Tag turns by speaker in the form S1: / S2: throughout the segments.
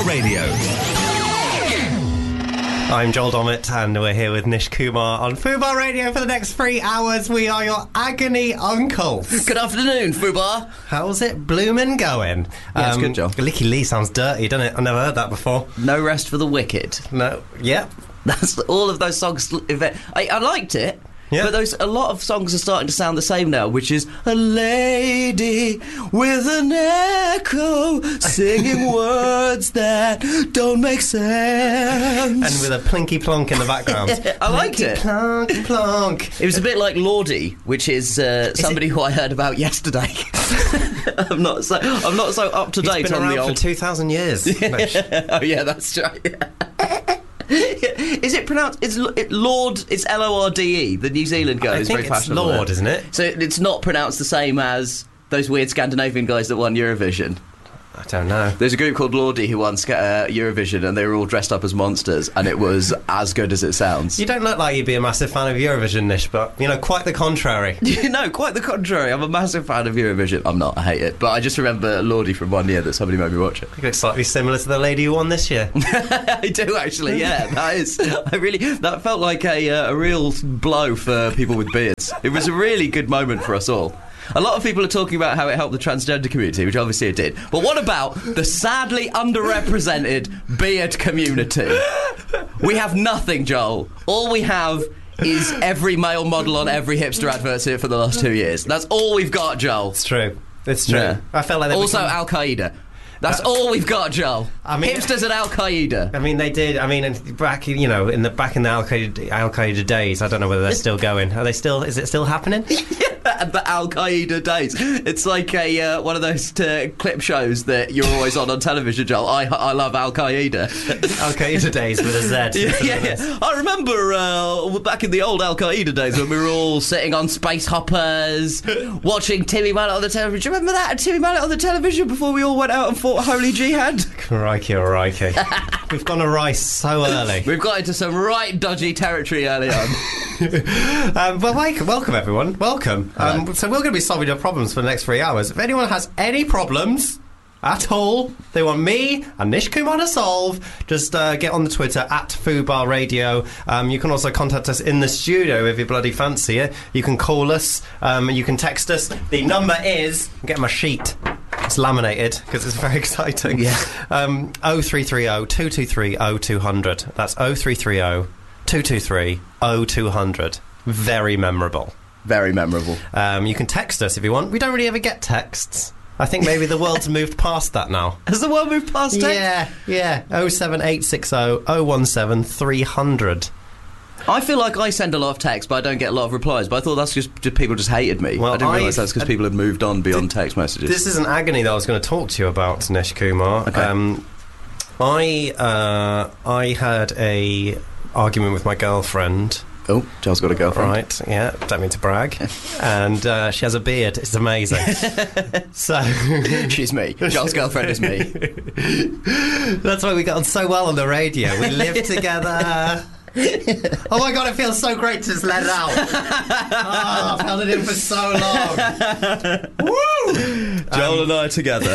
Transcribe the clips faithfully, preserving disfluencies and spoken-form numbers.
S1: Fubar Radio.
S2: I'm Joel Dommett, and we're here with Nish Kumar on Fubar Radio for the next three hours. We are your agony uncles.
S3: Good afternoon, Fubar.
S2: How's it bloomin' going?
S3: Yeah, it's good, Joel.
S2: Licky Lee sounds dirty, doesn't it? I've never heard that before.
S3: No Rest for the Wicked.
S2: No, yep.
S3: That's all of those songs. I, I liked it.
S2: Yeah.
S3: But those a lot of songs are starting to sound the same now, which is a lady with an echo singing words that don't make sense.
S2: And with a plinky plonk in the background.
S3: I liked
S2: Plinky
S3: it.
S2: plonk, plonk.
S3: It was a bit like Lordi, which is, uh, is somebody it? who I heard about yesterday. I'm not so I'm not so up to date
S2: He's been
S3: on
S2: around
S3: the old.
S2: for two thousand years.
S3: Oh yeah, that's right. Yeah. Is it pronounced? It's it Lord. It's L O R D E. The New Zealand guy
S2: I
S3: is
S2: think
S3: very
S2: it's
S3: fashionable.
S2: Lord,
S3: there.
S2: isn't it?
S3: So it's not pronounced the same as those weird Scandinavian guys that won Eurovision.
S2: I don't know.
S3: There's a group called Lordi who won uh, Eurovision, and they were all dressed up as monsters, and it was as good as it sounds.
S2: You don't look like you'd be a massive fan of Eurovision, Nish, but, you know, quite the contrary.
S3: No, quite the contrary. I'm a massive fan of Eurovision. I'm not. I hate it. But I just remember Lordi from one year that somebody made me watch it.
S2: You look slightly similar to the lady who won this year.
S3: I do, actually, yeah. That is... I really... That felt like a, uh, a real blow for people with beards. It was a really good moment for us all. A lot of people are talking about how it helped the transgender community, which obviously it did. But what about the sadly underrepresented beard community? We have nothing, Joel. All we have is every male model on every hipster advert here for the last two years. That's all we've got, Joel.
S2: It's true. It's true.
S3: Yeah.
S2: I felt like they
S3: Also,
S2: become...
S3: Al Qaeda. That's
S2: That-
S3: all we've got, Joel.
S2: I mean-
S3: Hipsters and Al Qaeda.
S2: I mean, they did. I mean, and back, you know, in the back in the Al Qaeda, Al Qaeda days. I don't know whether they're still going. Are they still? Is it still happening?
S3: The Al Qaeda days. It's like a uh, one of those uh, clip shows that you're always on on television, Joel. I I love Al Qaeda.
S2: Al Qaeda days with a Z.
S3: Yeah, yeah, yeah. I remember uh, back in the old Al Qaeda days when we were all sitting on space hoppers, watching Timmy Mallet on the television. Do you remember that? Timmy Mallet on the television before we all went out and fought Holy Jihad.
S2: Crikey, crikey. We've gone awry so early.
S3: We've got into some right dodgy territory early on.
S2: um, well, welcome, welcome everyone. Welcome. Um, so we're going to be solving your problems for the next three hours. If anyone has any problems at all they want me and Nish Kumar to solve, just uh, get on the Twitter at Fubar Radio. Um, you can also contact us in the studio if you bloody fancy it. You can call us, um, and you can text us. The number is, get my sheet, it's laminated because it's very exciting.
S3: Yeah.
S2: Um, oh three three oh, two two three, oh two hundred. That's oh three three oh, two two three, oh two hundred. Very memorable.
S3: Very memorable.
S2: Um, you can text us if you want. We don't really ever get texts. I think maybe the world's moved past that now.
S3: Has the world moved past text?
S2: Yeah, yeah. oh seven eight six oh, oh one seven, three hundred.
S3: I feel like I send a lot of texts, but I don't get a lot of replies. But I thought that's just, just people just hated me.
S2: Well,
S3: I didn't realise
S2: I've-
S3: that's because people had moved on beyond text messages.
S2: This is an agony that I was going to talk to you about, Nish Kumar.
S3: Okay.
S2: Um, I uh, I had a argument with my girlfriend.
S3: Oh, Joel's got a girlfriend.
S2: Right, yeah, don't mean to brag. And uh, she has a beard. It's amazing. So
S3: She's me. Joel's girlfriend is me.
S2: that's why we got on so well on the radio. We lived together. Oh my god, it feels so great to just let it out. Oh, I've held it in for so long. Woo!
S3: Joel
S2: Um,
S3: and I are together.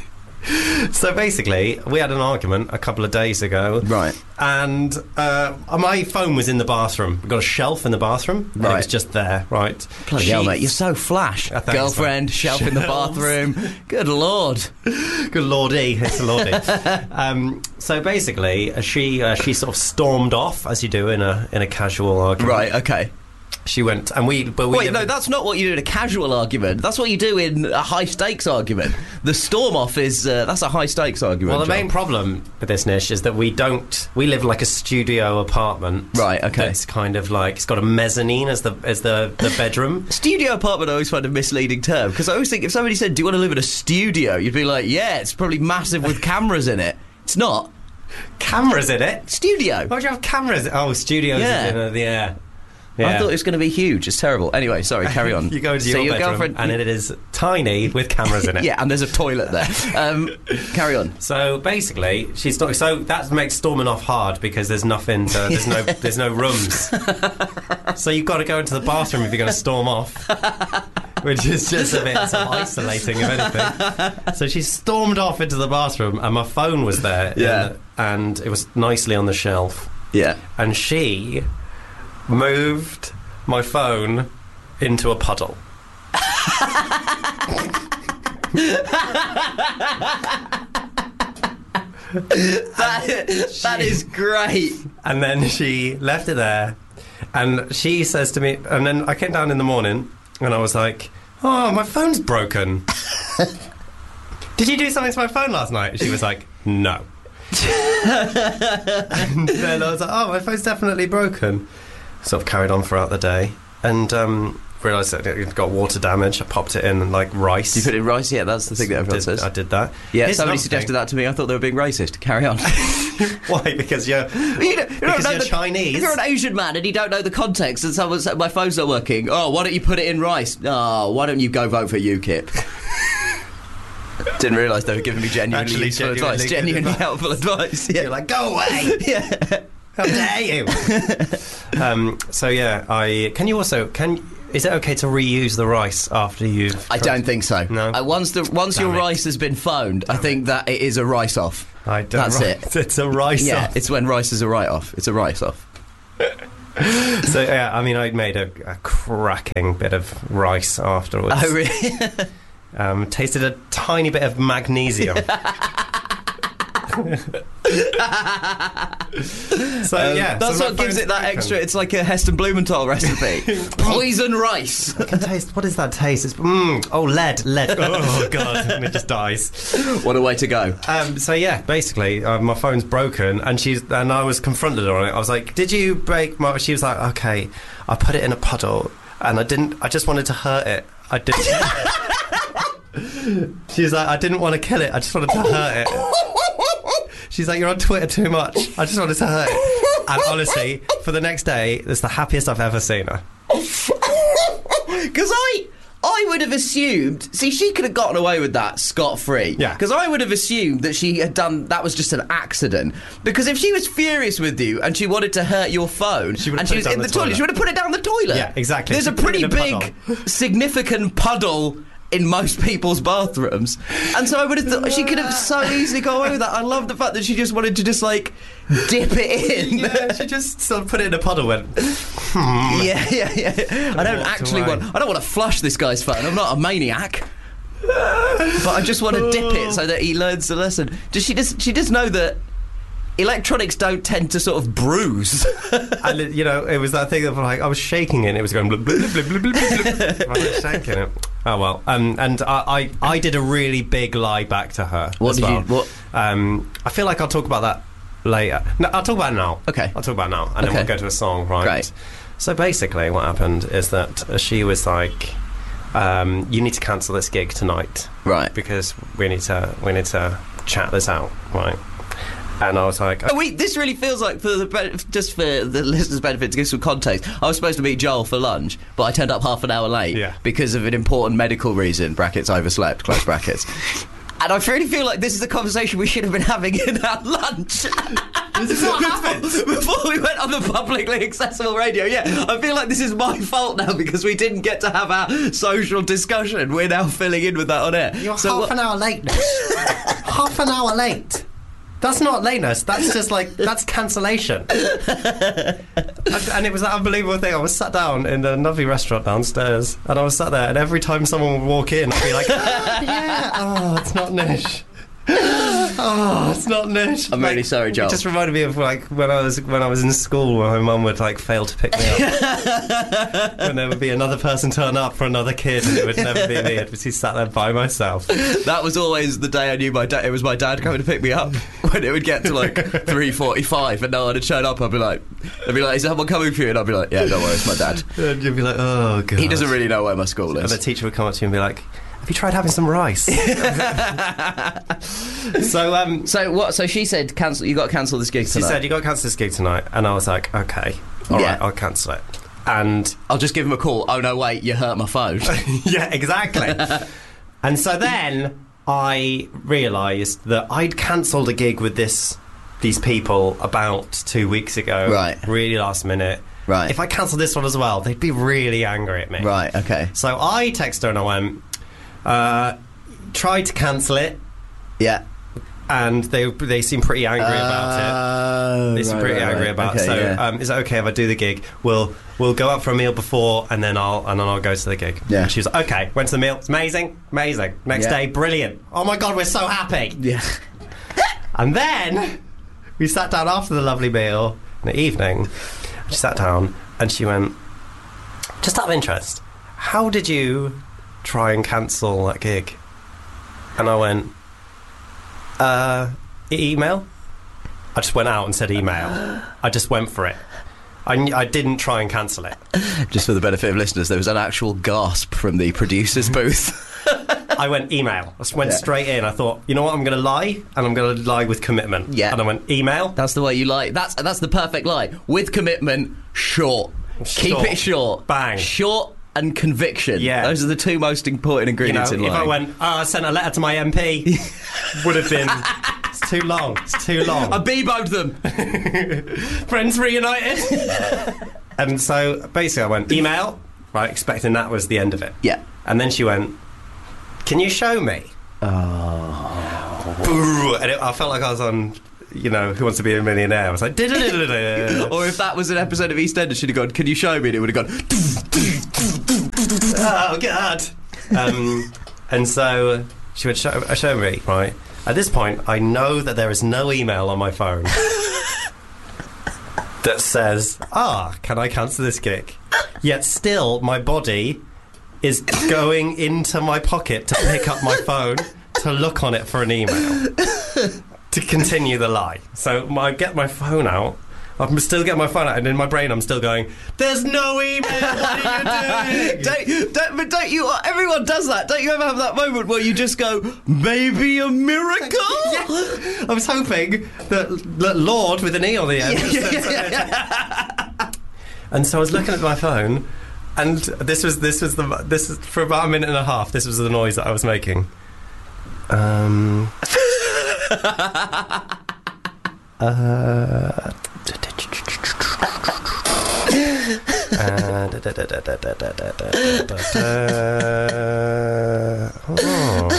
S2: So basically, we had an argument a couple of days ago.
S3: Right.
S2: And uh, my phone was in the bathroom. We've got a shelf in the bathroom. And it
S3: Right.
S2: was just there, right?
S3: Bloody hell,
S2: She-
S3: mate, you're so flash.
S2: Uh, thanks,
S3: Girlfriend,
S2: mate.
S3: shelf in the
S2: Shelves.
S3: bathroom. Good lord.
S2: Good lordy, it's a lordy. um, so basically, uh, she uh, she sort of stormed off, as you do in a in a casual argument.
S3: Right, okay.
S2: She went, and we... But we
S3: Wait, no, that's not what you do in a casual argument. That's what you do in a high-stakes argument. The storm-off is... Uh, that's a high-stakes argument,
S2: Well, the
S3: Joel.
S2: main problem with this, Nish, is that we don't... We live like a studio apartment.
S3: Right, okay.
S2: It's kind of like... It's got a mezzanine as the as the, the bedroom.
S3: Studio apartment I always find a misleading term, because I always think if somebody said, do you want to live in a studio, you'd be like, yeah, it's probably massive with cameras in it. It's not.
S2: Cameras in it?
S3: Studio.
S2: Why do you have cameras? Oh, studios
S3: Yeah.
S2: in uh, the air.
S3: I thought it was going to be huge. It's terrible. Anyway, sorry, carry on.
S2: You go into
S3: so
S2: your,
S3: your
S2: bedroom
S3: girlfriend,
S2: and it is tiny with cameras in it.
S3: Yeah, and there's a toilet there. Um, carry on.
S2: So basically, she's not. So that makes storming off hard because there's nothing. To, there's no. There's no rooms. So you've got to go into the bathroom if you're going to storm off. which is just a bit sort of isolating, if anything. So she stormed off into the bathroom, and my phone was there.
S3: Yeah.
S2: The, and it was nicely on the shelf.
S3: Yeah.
S2: And she moved my phone into a puddle.
S3: that, that is great.
S2: And then she left it there, and she says to me, and then I came down in the morning, and I was like, oh, my phone's broken. Did you do something to my phone last night? She was like, no. And then I was like, oh, my phone's definitely broken. Sort of carried on throughout the day, and um, realised that it got water damage. I popped it in like rice.
S3: You put it in rice? Yeah, that's the thing that everyone
S2: did,
S3: says.
S2: I did that.
S3: Yeah,
S2: Here's
S3: somebody
S2: another
S3: suggested
S2: thing.
S3: that to me. I thought they were being racist. Carry on.
S2: Why? Because you're,
S3: You don't, you don't
S2: because
S3: know
S2: you're
S3: the,
S2: Chinese.
S3: If you're an Asian man and you don't know the context and someone said, my phone's not working, oh, why don't you put it in rice? Oh, why don't you go vote for UKIP? Didn't realise they were giving me genuinely
S2: Actually,
S3: useful
S2: genuinely
S3: advice.
S2: good
S3: Genuinely
S2: advice.
S3: helpful advice. Yeah.
S2: You're like, go away.
S3: Yeah.
S2: How dare you? um, so yeah, I can you also can is it okay to reuse the rice after you've?
S3: I don't think so.
S2: No.
S3: Uh, once the once
S2: Damn
S3: your
S2: it.
S3: rice has been phoned, I think that it is a rice off.
S2: I don't.
S3: That's
S2: right.
S3: it.
S2: It's a rice
S3: Yeah,
S2: off.
S3: it's when rice is a write off. It's a rice off.
S2: So yeah, I mean, I made a, a cracking bit of rice afterwards.
S3: Oh really?
S2: Um, tasted a tiny bit of magnesium. So
S3: Um,
S2: yeah,
S3: that's
S2: so my
S3: what gives
S2: phone's
S3: it that
S2: broken.
S3: extra. It's like a Heston Blumenthal recipe. Poison rice.
S2: I can taste. What is that taste? It's mm, oh lead, lead. Oh god, and it just dies.
S3: What a way to go.
S2: Um, so yeah, basically, uh, my phone's broken, and she's and I was confronted on it. I was like, "Did you break my?" She was like, "Okay, I put it in a puddle, and I didn't. I just wanted to hurt it. I didn't." She's like, "I didn't want to kill it. I just wanted to hurt it." She's like, "You're on Twitter too much. I just wanted to hurt it." And honestly, for the next day, it's the happiest I've ever seen her.
S3: Because I, I would have assumed. See, she could have gotten away with that scot-free.
S2: Yeah.
S3: Because I would have assumed that she had done that was just an accident. Because if she was furious with you and she wanted to hurt your phone,
S2: She would have
S3: and
S2: put
S3: she
S2: it
S3: was
S2: down
S3: in
S2: the
S3: the toilet,
S2: toilet.
S3: she would have put it down the toilet.
S2: Yeah, exactly.
S3: There's
S2: She
S3: a
S2: put it
S3: pretty
S2: in a
S3: big,
S2: puddle.
S3: significant puddle in most people's bathrooms, and so I would have thought she could have so easily got away with that. I love the fact that she just wanted to just like dip it in.
S2: Yeah, she just sort of put it in a puddle. Went.
S3: Yeah, yeah, yeah. I don't
S2: walked
S3: actually
S2: away.
S3: want. I don't want to flush this guy's phone. I'm not a maniac. But I just want to dip it so that he learns the lesson. Does she just? She does know that electronics don't tend to sort of bruise.
S2: And it- you know, it was that thing of like I was shaking it, and it was going. Blub, blub, blub, blub, blub, blub. I was shaking it. Oh well. Um, and I, I, I did a really big lie back to her.
S3: What
S2: as
S3: did
S2: well.
S3: you? What?
S2: Um, I feel like I'll talk about that later. No, I'll talk about it now.
S3: Okay.
S2: I'll talk about it now, and then
S3: Okay.
S2: we'll go to a song, right?
S3: Great.
S2: So basically, what happened is that uh, she was like, um, "You need to cancel this gig tonight
S3: Right.
S2: because we need to we need to chat this out, right?" And I was like,
S3: Oh, we, this really feels like, for the be- just for the listeners' benefit, to give some context, I was supposed to meet Joel for lunch, but I turned up half an hour late
S2: Yeah.
S3: because of an important medical reason, brackets, overslept, close brackets. And I really feel like this is the conversation we should have been having in our lunch. This is what happened before we went on the publicly accessible radio. Yeah, I feel like this is my fault now because we didn't get to have our social discussion. We're now filling in with that on air.
S2: "You're
S3: So
S2: half
S3: what-
S2: an hour late, Nish. Half an hour late. That's not lateness. That's just like that's cancellation." and, and it was that unbelievable thing. I was sat down in a lovely restaurant downstairs, and I was sat there, and every time someone would walk in, I'd be like, "Yeah, oh, it's not Nish. Oh, it's not Nish."
S3: I'm really sorry, Joel.
S2: It just reminded me of like when I was when I was in school, when my mum would like fail to pick me up, when there would be another person turn up for another kid, and it would never be me. I'd be sat there by myself.
S3: That was always the day I knew my dad. It was my dad coming to pick me up. When it would get to like three forty-five and no one had shown up, I'd be like, "I'd be like, is someone coming for you?" And I'd be like, "Yeah, don't worry, it's my dad."
S2: And you'd be like, "Oh god."
S3: He doesn't really know where my school
S2: And the
S3: is.
S2: teacher would come up to you and be like, "Have you tried having some rice?" so um,
S3: So what? So she said, "Cancel. You got to cancel this gig
S2: she
S3: tonight."
S2: said, "You got to cancel this gig tonight," and I was like, "Okay, all right,
S3: Yeah.
S2: I'll cancel it." And
S3: "I'll just give him a call." "Oh no, wait, you hurt my phone."
S2: yeah, exactly. And so then I realised that I'd cancelled a gig with this these people about two weeks ago,
S3: Right.
S2: Really last minute.
S3: Right.
S2: If I cancel this one as well, they'd be really angry at me.
S3: Right, okay.
S2: So I texted her and I went, uh, try to cancel it.
S3: Yeah.
S2: And they they seem pretty angry
S3: uh,
S2: about it. They seem
S3: right,
S2: pretty
S3: right,
S2: angry
S3: right.
S2: about
S3: okay,
S2: it. So
S3: yeah.
S2: um, is it okay if I do the gig? We'll we'll go out for a meal before, and then I'll and then I'll go to the gig.
S3: Yeah.
S2: And she was like, okay. Went to the meal. It's amazing, amazing. Next
S3: Yeah.
S2: day, brilliant. Oh my god, we're so happy.
S3: Yeah.
S2: And then we sat down after the lovely meal in the evening. She sat down and she went, just out of interest, how did you try and cancel that gig? And I went, uh, e- email? I just went out and said email. I just went for it. I, kn- I didn't try and cancel it.
S3: Just for the benefit of listeners, there was an actual gasp from the producer's booth.
S2: I went email. I just went
S3: Yeah.
S2: straight in. I thought, you know what, I'm going to lie, and I'm going to lie with commitment.
S3: Yeah.
S2: And I went, email?
S3: That's the way you lie. That's that's the perfect lie. With commitment, short. Keep
S2: Short.
S3: it short.
S2: Bang.
S3: Short and conviction.
S2: Yeah.
S3: Those are the two most important
S2: You know,
S3: ingredients
S2: if
S3: in
S2: I
S3: lying.
S2: went, oh, I sent a letter to my M P, would have been, it's too long, it's too long.
S3: I Bebo'd them.
S2: Friends reunited. And so basically I went, email, right, expecting that was the end of it.
S3: Yeah.
S2: And then she went, can you show me?
S3: Oh.
S2: And it, I felt like I was on, you know, Who Wants to Be a Millionaire. I was like, "Da-da-da-da-da."
S3: Or if that was an episode of EastEnders, she'd have gone, can you show me? And it would have gone,
S2: Oh, God. Um, and so she would show, uh, show me, right? At this point, I know that there is no email on my phone that says, ah, can I cancel this gig? Yet still, my body is going into my pocket to pick up my phone to look on it for an email to continue the lie. So I get my phone out. I'm still getting my phone out, and in my brain I'm still going, there's no email, what are you doing?
S3: don't, don't, but don't you, everyone does that. Don't you ever have that moment where you just go, maybe a miracle?
S2: Yeah. I was hoping that, that Lord with an E on the end.
S3: Yeah, yeah, yeah.
S2: And so I was looking at my phone, and this was this was the this is for about a minute and a half. This was the noise that I was making. Um. uh. Uh, da, da, da, da, da, da, da, da, da, da. Oh.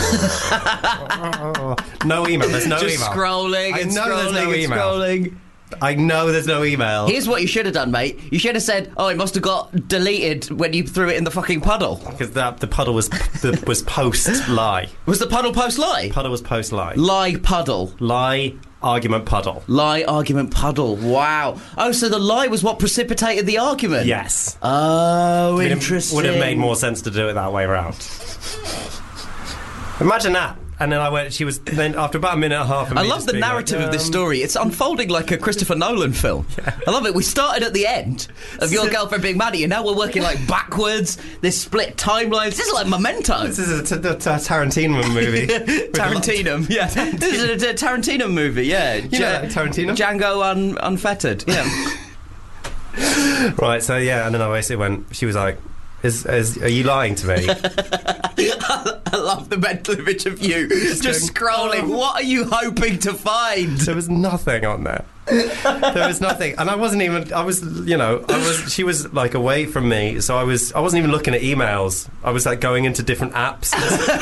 S2: No email. There's no
S3: just
S2: email.
S3: scrolling
S2: I
S3: and
S2: know
S3: scrolling
S2: there's no
S3: and
S2: email.
S3: scrolling.
S2: I know there's no email.
S3: Here's what you should have done, mate. You should have said, oh, it must have got deleted when you threw it in the fucking puddle.
S2: Because the, the puddle was the, was post lie.
S3: Was the puddle post lie?
S2: Puddle was post lie.
S3: Lie puddle.
S2: Lie argument puddle.
S3: Lie argument puddle. Wow. Oh, so the lie was what precipitated the argument?
S2: Yes.
S3: Oh,
S2: Would have-
S3: interesting.
S2: Would have made more sense to do it that way around. Imagine that. And then I went. She was. Then after about a minute and a half. Of
S3: I
S2: me
S3: love
S2: just
S3: the
S2: being
S3: narrative
S2: like,
S3: of this
S2: um,
S3: story. It's unfolding like a Christopher Nolan film. I love it. We started at the end of your girlfriend being mad at you. Now we're working like backwards. There's split timelines. This is like Memento.
S2: This is a, t- t- t- Tarantino movie. With
S3: Tarantino. Yeah. This is a, a Tarantino movie. Yeah.
S2: You know that, Tarantino?
S3: Django un- Unfettered. Yeah.
S2: Right. So yeah, and then I basically went. She was like, "Is, is are you lying to me?"
S3: I love the mental image of you just,
S2: Just going,
S3: scrolling.
S2: oh.
S3: What are you hoping to find?
S2: There was nothing on there. There was nothing, and I wasn't even. I was, you know, I was. She was like away from me, so I was. I wasn't even looking at emails. I was like going into different apps,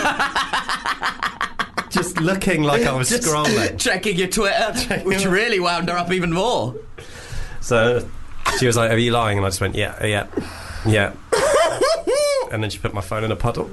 S2: just, just looking like I was
S3: Just
S2: scrolling.
S3: Checking your Twitter, which really wound her up even more.
S2: So she was like, "Are you lying?" And I just went, "Yeah, yeah, yeah." And then she put my phone in a puddle.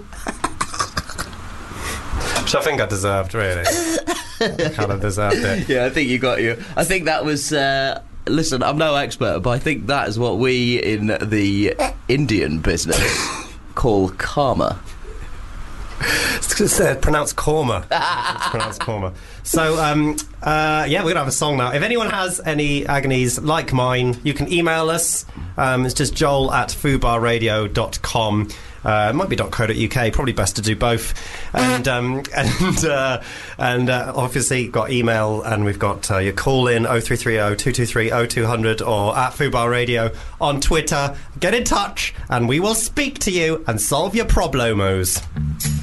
S2: Which I think I deserved, really. I kind of deserved it.
S3: Yeah, I think you got you. I think that was. Uh, listen, I'm no expert, but I think that is what we in the Indian business call karma.
S2: It's, it's uh, pronounced korma. It's pronounced korma. So, um, uh, yeah, we're going to have a song now. If anyone has any agonies like mine, you can email us. Um, it's just joel at fubarradio dot com. Uh, it might be .co.uk, probably best to do both. And um, and uh, and uh, obviously got email, and we've got uh, your call in oh three three oh, two two three, oh two hundred or at Fubar Radio on Twitter. Get in touch and we will speak to you and solve your problemos.